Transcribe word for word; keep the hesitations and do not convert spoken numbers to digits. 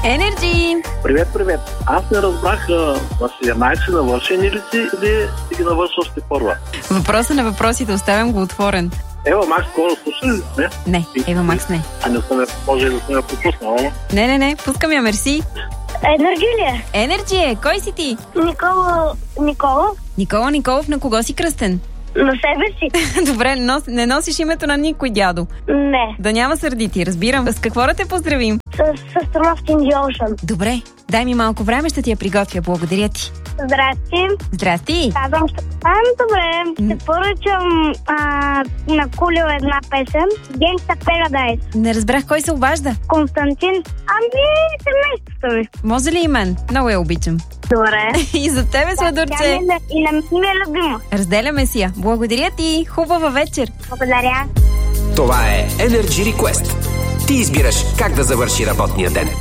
Енерджи! Привет, привет. Аз не разбрах на седемнайсет навършени ли си или си ги навършваш те първа? Въпроса на въпросите, оставям го отворен. Ева Макс, кога слушали ли? Не? Не, Ева Макс не. А не съм я, може и да съм я пропуснал, ама? Не, не, не, пускам я, мерси. Енерджи ли е? Енерджи е, кой си ти? Никола Никола. Никола Николов, на кого си кръстен? На себе си? Добре, нос, не носиш името на никой дядо. Не. Да няма сърдити, разбирам. С какво да те поздравим? С Astronaut in the Ocean. Добре, дай ми малко време, ще ти я приготвя. Благодаря ти. Здрасти. Здрасти. Казвам, ще... А, добре. Ще поръчам а, на Кулио една песен. Gangsta Paradise. Не разбрах кой се обажда. Константин. Ами, семейството ми. Може ли и мен? Много я обичам. Добре. И за тебе, Сладурче. И на ми е любима. Разделяме си я. Благодаря ти. Хубава вечер. Благодаря. Това е Energy Request. Ти избираш как да завърши работния ден.